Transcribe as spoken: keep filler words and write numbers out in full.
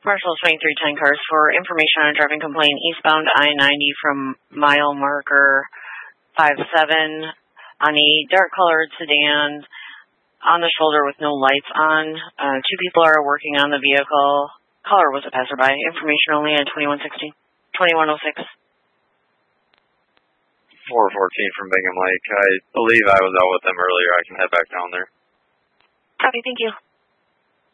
Marshall twenty-three ten cars for information on a driving complaint eastbound I ninety from mile marker five seven on a dark-colored sedan on the shoulder with no lights on. Uh, two people are working on the vehicle. Caller was a passerby. Information only at twenty-one sixteen, twenty-one oh six. four fourteen from Bingham Lake. I believe I was out with them earlier. I can head back down there. Copy, thank you.